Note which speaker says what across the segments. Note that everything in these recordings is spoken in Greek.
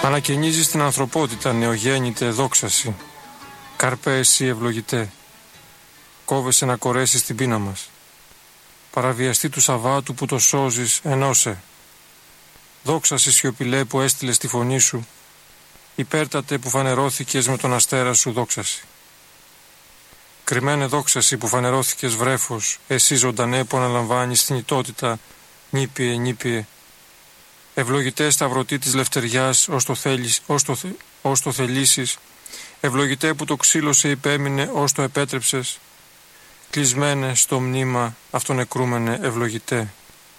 Speaker 1: Ανακαινίζεις την ανθρωπότητα, νεογέννητε, δόξαση. Κάρπε εσύ ευλογητέ. Κόβεσαι να κορέσεις την πείνα μας. Παραβιαστή του Σαββάτου που το σώζεις, ενώσε. Δόξαση σιωπηλέ που έστειλες τη φωνή σου. Υπέρτατε που φανερώθηκες με τον αστέρα σου, δόξαση. Κρυμμένε δόξαση που φανερώθηκες βρέφος, εσύ ζωντανέ που αναλαμβάνεις θνητότητα, νήπιε, νήπιε. Ευλογητέ σταυρωτή της λευτεριάς, ως το θελήσεις. Ευλογητέ που το ξύλο σε υπέμεινε, ως το επέτρεψες. Κλεισμένε στο μνήμα αυτονεκρούμενε, ευλογητέ.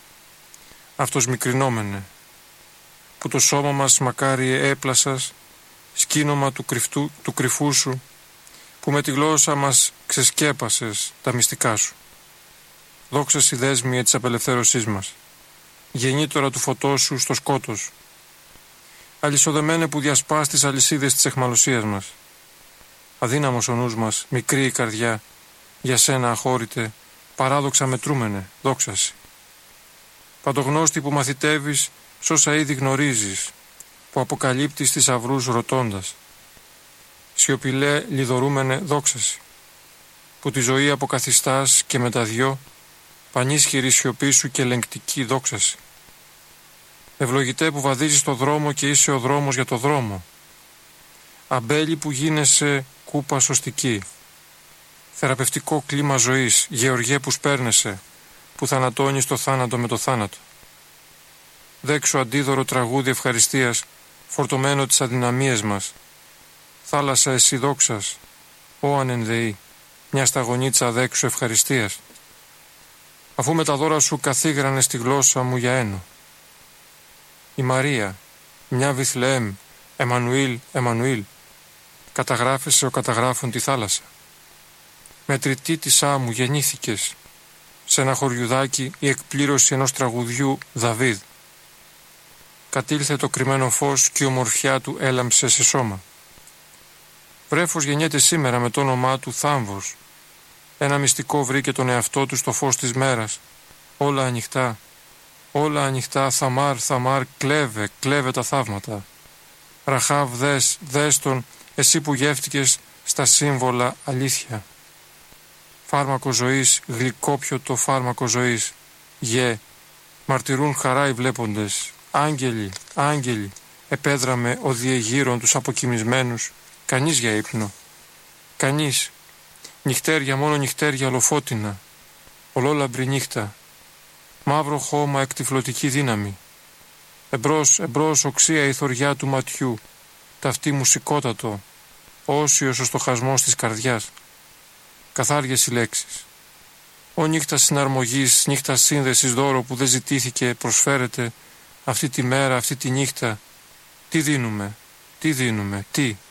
Speaker 1: Αυτός μικρινόμενε, που το σώμα μας μακάριε έπλασας, σκήνομα του κρυφού σου, που με τη γλώσσα μας ξεσκέπασες τα μυστικά σου. Δόξα στη δέσμια της απελευθέρωσής μας, γεννήτωρα του φωτός σου στο σκότος. Αλυσοδεμένε που διασπάς τις αλυσίδες της αιχμαλωσίας μας. Αδύναμος ο νους μας, μικρή η καρδιά, για σένα αχώρητε, παράδοξα μετρούμενε, δόξαση. Παντογνώστη που μαθητεύεις σ' όσα ήδη γνωρίζεις, που αποκαλύπτεις θησαυρούς ρωτώντας. Σιωπηλέ λιδωρούμενε, δόξαση, που τη ζωή αποκαθιστάς και με τα δυο, πανίσχυρη σιωπή σου και ελεγκτική, δόξαση. Ευλογητέ που βαδίζεις το δρόμο και είσαι ο δρόμος για το δρόμο. Αμπέλη που γίνεσαι κούπα σωστική. Θεραπευτικό κλίμα ζωής, γεωργέ που σπέρνεσαι, που θανατώνεις το θάνατο με το θάνατο. Δέξου αντίδωρο τραγούδι ευχαριστίας, φορτωμένο τις αδυναμίες μας. Θάλασσα εσύ δόξας, ω ανενδεή, μια σταγονίτσα δέξου ευχαριστίας. Αφού με τα δώρα σου καθίγρανε στη γλώσσα μου για ένο. Η Μαρία, μια Βιθλεέμ, Εμμανουήλ, Εμμανουήλ, καταγράφεσαι ο καταγράφων τη θάλασσα. Μετρητή της άμμου γεννήθηκες, σε ένα χωριουδάκι η εκπλήρωση ενός τραγουδιού Δαβίδ. Κατήλθε το κρυμμένο φως και η ομορφιά του έλαμψε σε σώμα. Βρέφος γεννιέται σήμερα με το όνομά του Θάμβος. Ένα μυστικό βρήκε τον εαυτό του στο φως της μέρας. Όλα ανοιχτά, όλα ανοιχτά, Θαμάρ, Θαμάρ, κλέβε, κλέβε τα θαύματα. Ραχάβ, δες τον, εσύ που γεύτηκες στα σύμβολα αλήθεια. Φάρμακο ζωής, γλυκόπιωτο φάρμακο ζωής. Γε, μαρτυρούν χαρά οι βλέποντες. Άγγελοι, άγγελοι, επέδραμε ο διεγείρον τους αποκοιμισμένους. Κανείς για ύπνο. Κανείς. Νυχτέρια, μόνο νυχτέρια ολοφώτινα. Ολόλαμπρη νύχτα. Μαύρο χώμα εκτυφλωτική δύναμη. Εμπρός, εμπρός οξία η θωριά του ματιού. Ταυτί μουσικότατο. Όσιος ο στοχασμός της καρδιάς. Καθάριες οι λέξεις. Ο νύχτα συναρμογής, νύχτα σύνδεσης, δώρο που δεν ζητήθηκε, προσφέρεται αυτή τη μέρα, αυτή τη νύχτα. Τι δίνουμε, τι δίνουμε, τι.